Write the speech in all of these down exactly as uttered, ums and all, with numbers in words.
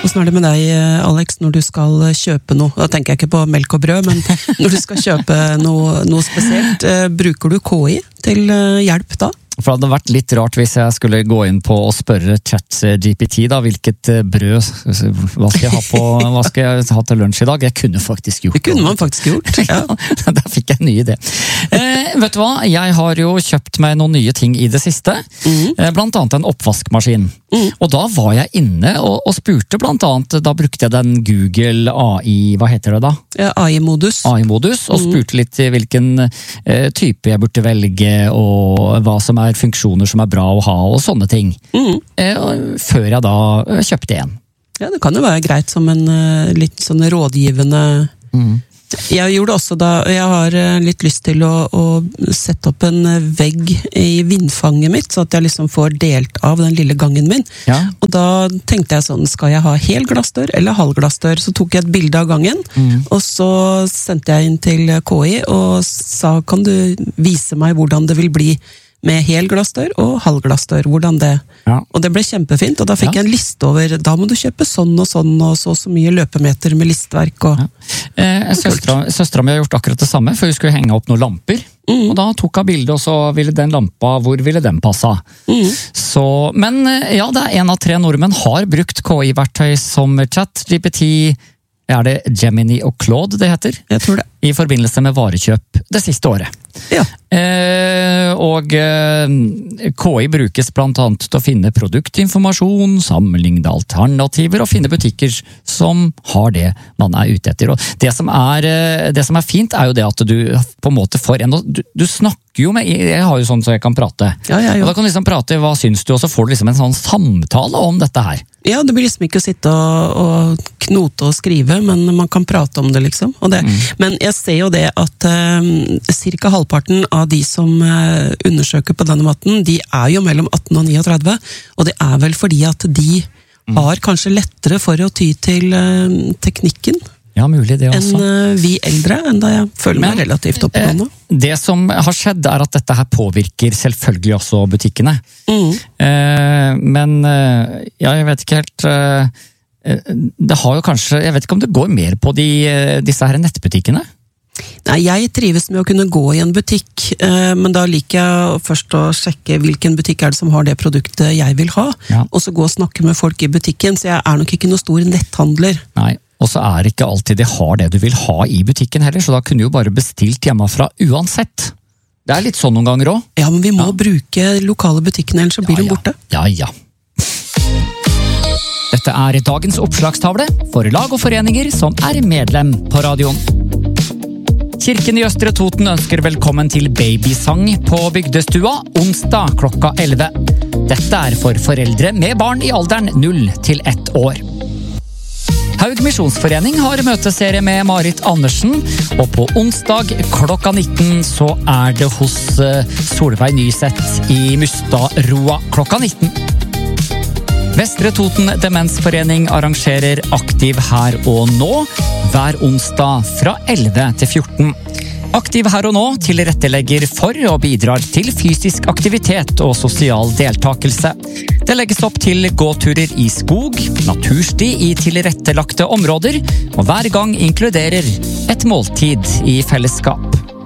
Hvordan er det med deg, Alex, når du skal kjøpe noe? Da tenker jeg ikke på melk og brød, men når du skal kjøpe noe, noe spesielt, bruker du K I til hjelp da? For det hadde vært litt rart hvis jeg skulle gå inn på og spørre ChatGPT da, hvilket brød, hva skal jeg ha på, hva skal jeg ha til lunsj i dag? Jeg kunne faktisk gjort det. Det kunne man faktisk gjort, ja. Ja, da fikk jeg en ny idé. Eh, vet du hva, jeg har jo kjøpt meg noen nye ting i det siste, mm. eh, blant annet en oppvaskmaskin. Mm. Og da var jeg inne og, og spurte blant annet, da brukte jeg den Google A I, hva heter det da? Ja, A I-modus. A I-modus, og spurte litt hvilken eh, type jeg burde velge, og hva som er funksjoner som er bra å ha, og sånne ting. Mm. Eh, før jeg da kjøpte en. Ja, det kan jo være greit som en uh, litt sånn rådgivende... Mm. Jeg gjorde også da, jeg har litt lyst til å, å sette opp en vegg i vindfanget mitt, så at jeg liksom får delt av den lille gangen min. Ja. Og da tenkte jeg sånn, skal jeg ha hel glassdør eller halv glassdør? Så tok jeg et bilde av gangen, mm. og så sendte jeg inn til K I og sa, kan du vise meg hvordan det vil bli med hel glassdør og halv glassdør, hvordan det. Ja. Og det ble kjempefint, og da fikk ja. jeg en liste over, da må du kjøpe sånn og sånn, og så så mye løpemeter med listverk. Og... Ja. Eh, søstra, søstra mi har gjort akkurat det samme, for hun skulle henge opp noen lamper, mm. og da tok hun bildet, og så ville den lampa, hvor ville den passe? Mm. Så, men ja, det er en av tre nordmenn har brukt K I-verktøy som ChatGPT, er det Gemini og Claude det heter? Jeg tror det. I forbindelse med varekjøp det siste året. Ja. Eh, og eh, K I brukes blant annet til å finne produktinformasjon, sammenligne alternativer og finne butikker som har det man er ute etter. Og det som er, det som er fint er jo det at du på en måte får en, du, du snakker jo med, jeg har jo sånn så jeg kan prate. Ja, ja, og da kan du liksom prate, hva syns du, og så får du liksom en sånn samtale om dette her. Ja, det blir liksom ikke å sitte og, og knote og skrive, men man kan prate om det liksom. Og det, mm. Men jeg ser jo det at um, cirka halvparten av de som uh, undersøker på denne måten, de er jo mellom atten og trettini, og det er vel fordi at de mm. har kanskje lettere for å ty til uh, teknikken. Ja, mulig det også. Enn uh, vi eldre, enn da jeg føler meg Men, relativt oppegående. Eh, det som har skjedd er at dette her påvirker selvfølgelig også butikkene. Mm. Eh, men eh, ja, jeg vet ikke helt... Eh, det har jo kanskje, jeg vet ikke om det går mer på de, disse her nettbutikkene? Nei, jeg trives med å kunne gå i en butikk, eh, men da liker jeg først å sjekke hvilken butikk er det som har det produktet jeg vil ha, ja. Og så gå og snakke med folk i butikken, så jeg er nok ikke noe stor netthandler. Nei. Og så er det ikke alltid de har det du vil ha i butikken heller, så da kunne du jo bare bestilt hjemmefra uansett. Det er litt sånn noen ganger også. Ja, men vi må ja. bruke lokale butikkene, ellers så blir ja, de borte. Ja, ja. Dette er dagens oppslagstavle for lag og foreninger som er medlem på radioen. Kirken i Østre Toten ønsker velkommen til babysang på Bygdestua onsdag klokka elleve. Dette er for foreldre med barn i alderen null til ett år. Haug Misjonsforening har møteserie med Marit Andersen, og på onsdag klokka nitten så er det hos Solveig Nyseth i Mustadroa klokka nitten. Vestre Toten Demensforening arrangerer Aktiv her og nå, hver onsdag fra elleve til fjorten. Aktiv her og nå tilrettelegger for og bidrar til fysisk aktivitet og sosial deltakelse. Det legges opp til gåturer i skog, natursti i tilrettelagte områder, og hver gang inkluderer et måltid i fellesskap.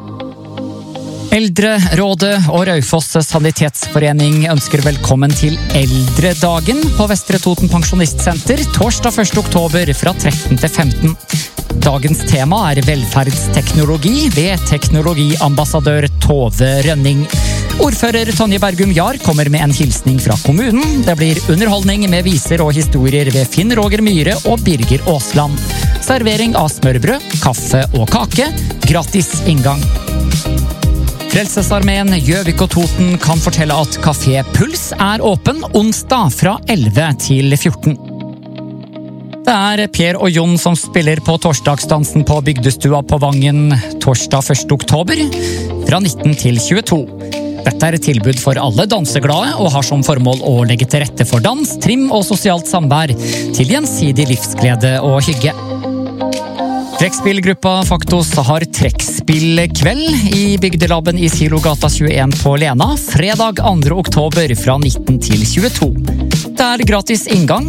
Eldrerådet og Raufoss Sanitetsforening ønsker velkommen til Eldredagen på Vestre Toten Pensjonistsenter torsdag første oktober fra tretten til femten. Dagens tema er velferdsteknologi ved teknologiambassadør Tove Rønning. Ordfører Tonje Bergum Jahr kommer med en hilsning fra kommunen. Det blir underholdning med viser og historier ved Finn Roger Myhre og Birger Aasland. Servering av smørbrød, kaffe og kake. Gratis inngang. Frelsesarmeen Gjøvik og Toten kan fortelle at Café Puls er åpen onsdag fra elleve til fjorten. Det er Per og Jon som spiller på torsdagsdansen på Bygdestua på Vangen torsdag første oktober fra nitten til tjueto. Dette er et tilbud for alle danseglade og har som formål å legge til rette for dans, trim og sosialt samvær til gjensidig livsglede og hygge. Trekkspillgruppa Faktos har trekkspillkveld i Bygdelabben i Silogata tjueen på Lena fredag andre oktober fra nitten til tjueto. Det er gratis inngang.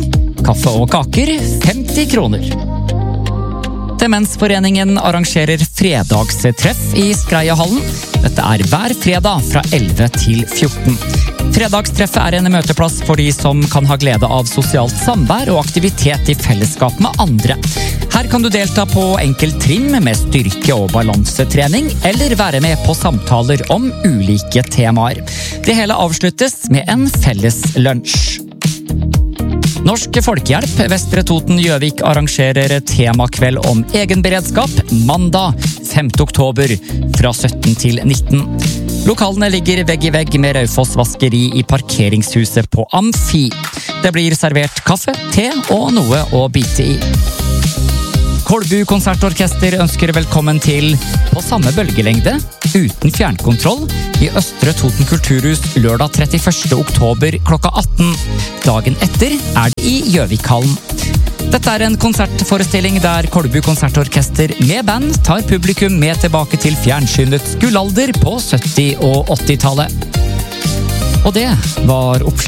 kaffe og kaker femti kroner. Demensforeningen arrangerer fredagstreff i Skreiahallen. Dette er hver fredag fra elleve til fjorten. Fredagstreffet er en møteplass for de som kan ha glede av sosialt samvær og aktivitet i fellesskap med andre. Her kan du delta på enkel trim med styrke- og balansetrening, eller være med på samtaler om ulike temaer. Det hele avsluttes med en felles lunsj. Norsk Folkehjelp Vestre Toten Gjøvik arrangerer temakveld om egenberedskap mandag femte oktober fra sytten til nitten. Lokalene ligger vegg i vegg med Raufoss vaskeri i parkeringshuset på Amfi. Det blir servert kaffe, te og noe å bite i. Kolbu konsertorkester ønsker velkommen til På samme bølgelengde, uten fjernkontroll, i Østre Toten Kulturhus lørdag trettiførste oktober klokka atten. Dagen etter er det i Gjøvikhallen. Dette er en konsertforestilling der Kolbu konsertorkester med band tar publikum med tilbake til fjernsynets gullalder på sytti- og åttitallet. Og det var oppslag.